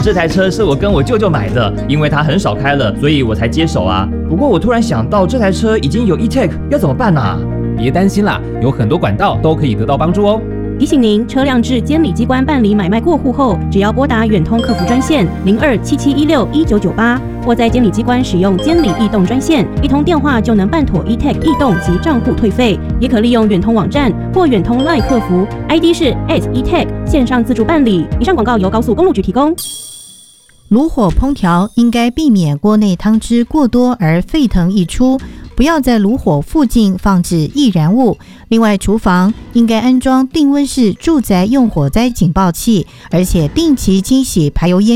这台车是我跟我舅舅买的，因为他很少开了，所以我才接手啊。不过我突然想到，这台车已经有 eTag， 要怎么办啊？ 别担心啦，有很多管道都可以得到帮助哦。 提醒您，车辆至监理机关办理买卖过户后，只要拨打远通客服专线0277161998，或在监理机关使用监理异动专线，一通电话就能办妥 eTag 异动及账户退费。也可利用远通网站或远通 LINE 客服 ，ID 是 @eTag 线上自助办理。以上广告由高速公路局提供。 炉火烹调应该避免锅内汤汁过多而沸腾溢出，不要在炉火附近放置易燃物。另外，厨房应该安装定温式住宅用火灾警报器，而且定期清洗排油烟